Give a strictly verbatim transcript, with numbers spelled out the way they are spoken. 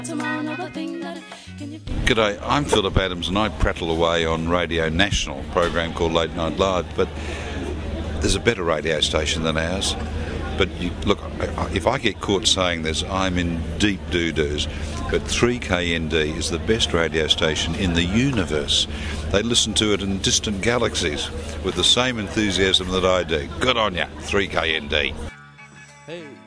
G'day, I'm Philip Adams and I prattle away on Radio National, a program called Late Night Live, but there's a better radio station than ours. But you, look, if I get caught saying this, I'm in deep doo-doos. But three K N D is the best radio station in the universe. They listen to it in distant galaxies with the same enthusiasm that I do. Good on ya, three K N D. Hey.